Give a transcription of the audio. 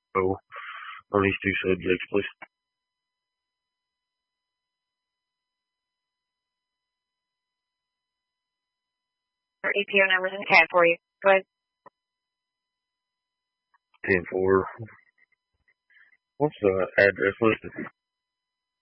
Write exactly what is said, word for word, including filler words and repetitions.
info on these two subjects, please. Our E P O numbers in CAD for you. Go ahead. ten four. What's the address listed?